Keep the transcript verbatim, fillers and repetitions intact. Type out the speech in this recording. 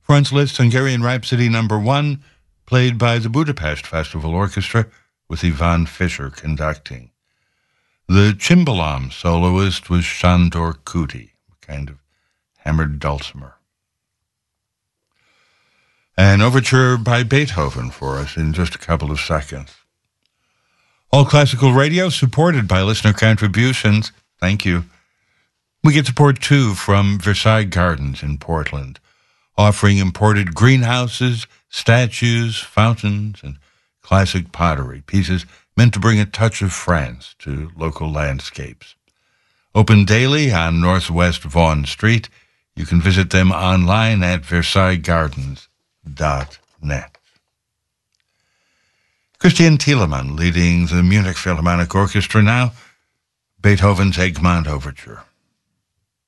Franz Liszt Hungarian Rhapsody number one, played by the Budapest Festival Orchestra with Ivan Fischer conducting. The cimbalom soloist was Sándor Kuti, a kind of hammered dulcimer. An overture by Beethoven for us in just a couple of seconds. All Classical Radio supported by listener contributions. Thank you. We get support, too, from Versailles Gardens in Portland, offering imported greenhouses, statues, fountains, and classic pottery, pieces meant to bring a touch of France to local landscapes. Open daily on Northwest Vaughan Street. You can visit them online at versailles gardens dot net. Christian Thielemann leading the Munich Philharmonic Orchestra now, Beethoven's Egmont Overture.